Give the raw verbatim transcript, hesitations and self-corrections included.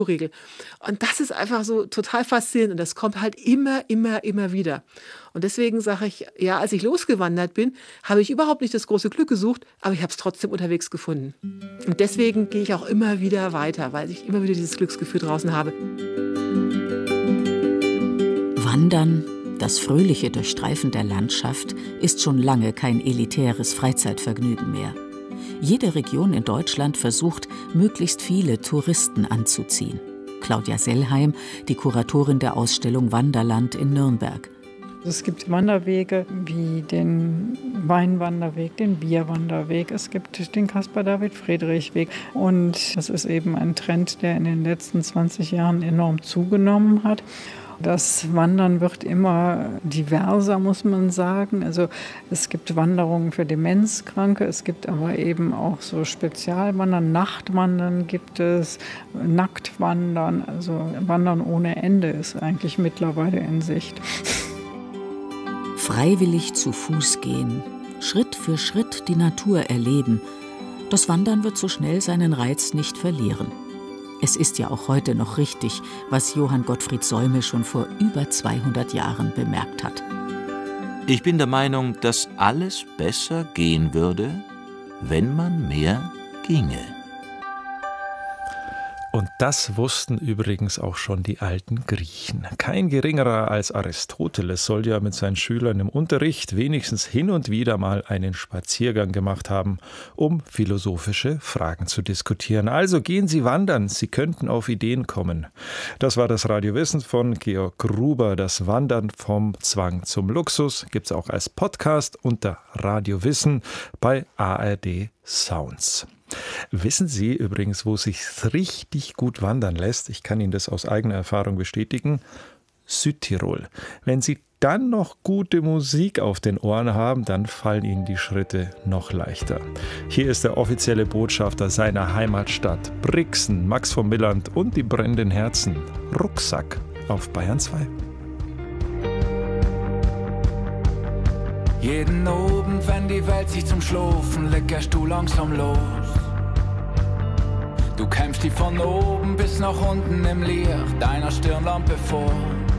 Regel. Und das ist einfach so total faszinierend und das kommt halt immer, immer, immer wieder. Und deswegen sage ich, ja, als ich losgewandert bin, habe ich überhaupt nicht das große Glück gesucht, aber ich habe es trotzdem unterwegs gefunden. Und deswegen gehe ich auch immer wieder weiter, weil ich immer wieder dieses Glücksgefühl draußen habe. Wandern, das fröhliche Durchstreifen der Landschaft, ist schon lange kein elitäres Freizeitvergnügen mehr. Jede Region in Deutschland versucht, möglichst viele Touristen anzuziehen. Claudia Sellheim, die Kuratorin der Ausstellung Wanderland in Nürnberg. Es gibt Wanderwege wie den Weinwanderweg, den Bierwanderweg, es gibt den Caspar-David-Friedrich-Weg. Und das ist eben ein Trend, der in den letzten zwanzig Jahren enorm zugenommen hat. Das Wandern wird immer diverser, muss man sagen. Also es gibt Wanderungen für Demenzkranke, es gibt aber eben auch so Spezialwandern, Nachtwandern gibt es, Nacktwandern, also Wandern ohne Ende ist eigentlich mittlerweile in Sicht. Freiwillig zu Fuß gehen, Schritt für Schritt die Natur erleben. Das Wandern wird so schnell seinen Reiz nicht verlieren. Es ist ja auch heute noch richtig, was Johann Gottfried Säume schon vor über zweihundert Jahren bemerkt hat. Ich bin der Meinung, dass alles besser gehen würde, wenn man mehr ginge. Und das wussten übrigens auch schon die alten Griechen. Kein geringerer als Aristoteles soll ja mit seinen Schülern im Unterricht wenigstens hin und wieder mal einen Spaziergang gemacht haben, um philosophische Fragen zu diskutieren. Also gehen Sie wandern, Sie könnten auf Ideen kommen. Das war das Radiowissen von Georg Gruber. Das Wandern vom Zwang zum Luxus gibt's auch als Podcast unter Radiowissen bei A R D Sounds. Wissen Sie übrigens, wo sich richtig gut wandern lässt? Ich kann Ihnen das aus eigener Erfahrung bestätigen. Südtirol. Wenn Sie dann noch gute Musik auf den Ohren haben, dann fallen Ihnen die Schritte noch leichter. Hier ist der offizielle Botschafter seiner Heimatstadt Brixen, Max von Milland und die brennenden Herzen. Rucksack auf Bayern zwei. Jeden Abend, wenn die Welt sich zum Schlafen legt, gehst du langsam los. Du kämpfst die von oben bis nach unten im Licht deiner Stirnlampe vor.